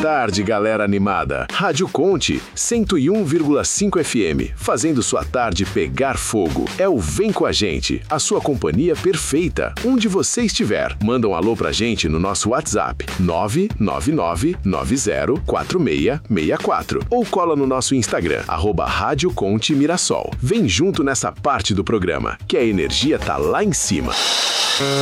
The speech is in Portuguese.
tarde, galera animada. Rádio Conte, 101,5 FM, fazendo sua tarde pegar fogo. É o Vem Com a Gente, a sua companhia perfeita, onde você estiver. Manda um alô pra gente no nosso WhatsApp, 999904664. Ou cola no nosso Instagram, @Rádio Conte Mirassol. Vem junto nessa parte do programa, que a energia tá lá em cima.